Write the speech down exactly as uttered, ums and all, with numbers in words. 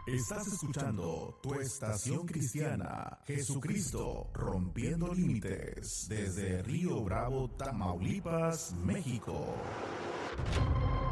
Estás escuchando tu estación cristiana, Jesucristo rompiendo límites, desde Río Bravo, Tamaulipas, México.